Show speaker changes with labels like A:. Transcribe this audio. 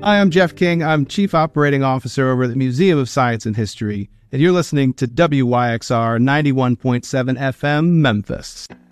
A: Hi, I'm Jeff King. I'm Chief Operating Officer over at the Museum of Science and History, and you're listening to WYXR 91.7 FM, Memphis.